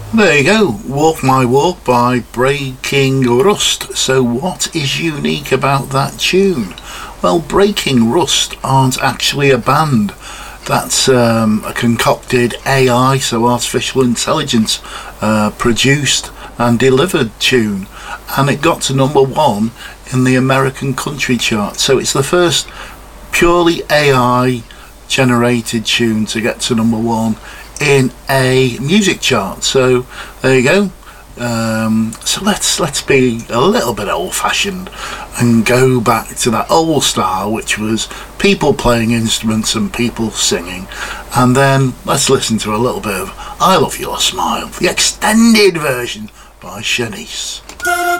There you go, Walk My Walk by Breaking Rust. So what is unique about that tune? Well, Breaking Rust aren't actually a band. That's a concocted AI, so artificial intelligence, produced and delivered tune. And it got to number one in the American country chart. So it's the first purely AI generated tune to get to number one in a music chart. So there you go. So let's be a little bit old-fashioned and go back to that old style, which was people playing instruments and people singing. And then let's listen to a little bit of I Love Your Smile, the extended version by Shanice.